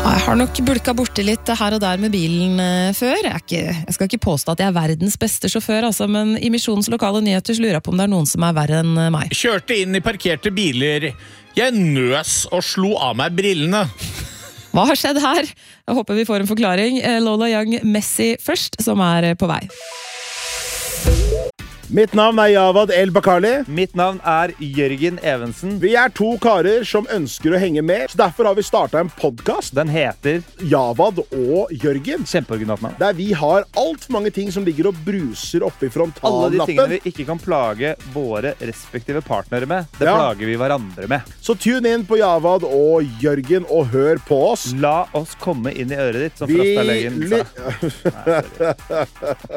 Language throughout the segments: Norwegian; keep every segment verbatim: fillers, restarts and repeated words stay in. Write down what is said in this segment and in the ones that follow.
Jeg har nok bulka borte litt her og der med bilen før. Jeg, er ikke, jeg skal ikke påstå at jeg er verdens beste sjåfør, altså, men i Misjonens lokale nyheter lurer jeg på om det er noen som er verre enn meg. Kjørte inn i parkerte biler. Jeg nøs og slo av meg brillene. Hva har skjedd her? Jeg håper vi får en forklaring. Lola Young, Messi først, som er på vei. Mitt navn er Javad El Bakali. Mitt navn er Jørgen Evensen. Vi er to karer som ønsker å henge med, så derfor har vi startet en podcast. Den heter Javad og Jørgen. Kjempeoriginalt navn. Der vi har alt for mange ting som ligger og bruser oppe i frontallappen. Alle de tingene vi ikke kan plage våre respektive partnere med, det ja. plager vi hverandre med. Så tune inn på Javad og Jørgen og hør på oss. La oss komme inn i øret ditt, som Frostalegen sa.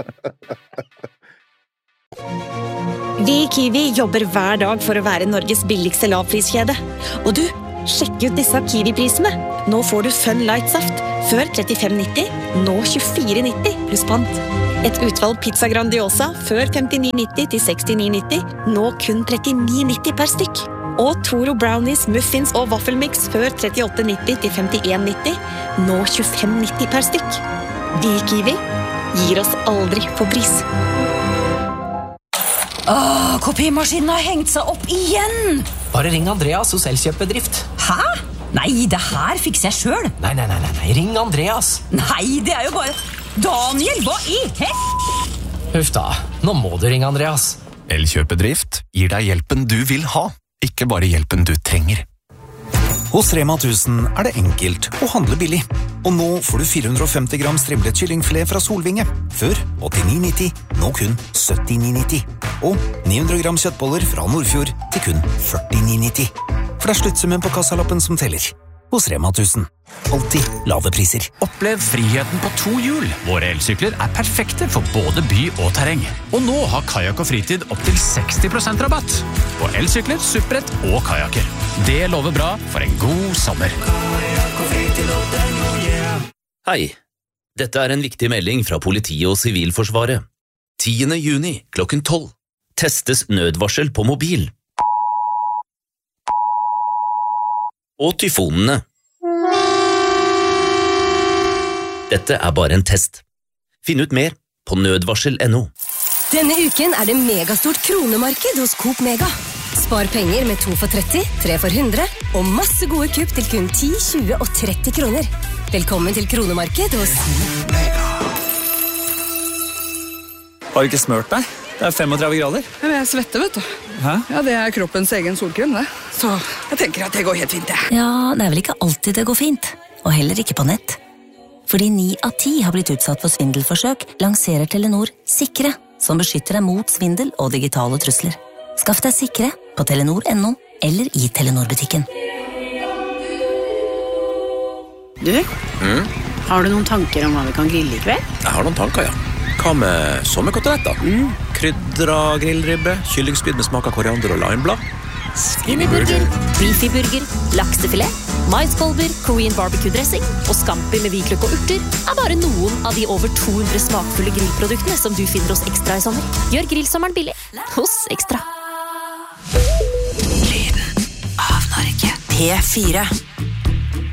Vi i Kiwi jobber hver dag for å være Norges billigste lavpriskjede. Og du, sjekk ut disse Kiwi-prisene. Nå får du Fun Light Saft, før trettifem nitti, nå tjuefire nitti pluss pant. Et utvalg pizza Grandiosa, før femtini nitti til sekstini nitti, nå kun trettini nitti per stykk. Og Toro Brownies, Muffins og Waffelmix, før trettiåtte nitti til femtien nitti, nå tjuefem nitti per stykk. Vi i Kiwi gir oss aldri på pris. Åh, kopimaskinen har hengt seg opp igjen! Bare ring Andreas hos Elkjøpebedrift. Hæ? Nei, det her fikser jeg selv. Nei, nei, nei, nei, ring Andreas. Nei, det er jo bare... Daniel, hva i hett? Huff da, nå må du ringe Andreas. Elkjøpebedrift gir deg hjelpen du vil ha, ikke bare hjelpen du trenger. Hos Rema tusen er det enkelt å handle billig. Og nå får du fire hundre og femti gram strimlet kyllingfilet fra Solvinge. Før åttini nitti, nå kun syttini nitti. Og ni hundre gram kjøttboller fra Nordfjord til kun førtini nitti. For det er sluttsummen på kassalappen som teller. Hos Rema tusen. Alltid lave priser. Opplev friheten på to hjul. Våre elsykler er perfekte for både by og terreng. Og nå har kajak og fritid opp til seksti prosent rabatt. På elsykler, supprett og kajaker. Det lover bra for en god sommer. Hei, dette er en viktig melding fra politiet og Sivilforsvaret. tiende juni klokken tolv. Testes nødvarsel på mobil. Og tyfonene. Dette er bare en test. Finn ut mer på nødvarsel punktum no. Denne uken er det megastort kronemarked hos Coop Mega. Spar penger med to for tretti, tre for hundre, og masse gode kupp til kun ti, tjue og tretti kroner. Velkommen til kronemarked hos Coop Mega. Har du ikke smørt deg? Det er femogtredve grader. Men jeg svetter, vet du. Hæ? Ja, det er kroppens egen solkrem, det. Så jeg tenker at det går helt fint, det. Ja, det er vel ikke alltid det går fint. Og heller ikke på nett. Fordi ni av ti har blitt utsatt for svindelforsøk, lanserer Telenor Sikre, som beskytter deg mot svindel og digitale trusler. Skaff deg Sikre på telenor punktum no eller i Telenor-butikken. Du, mm? har du noen tanker om hva vi kan grille i kveld? Jeg har noen tanker, ja. Hva med sommerkoteletter? Mm. Krydra grillribbe, kyllingspyd med smak av koriander og limeblad. Skinnyburger, beefyburger, laksefilet, maiskolber, Korean barbecue-dressing og scampi med hvitløk og urter er bare noen av de over to hundre smakfulle grillproduktene som du finner hos Ekstra i sommer. Gjør grillsommeren billig hos Ekstra. Lyden av Norge. P fire.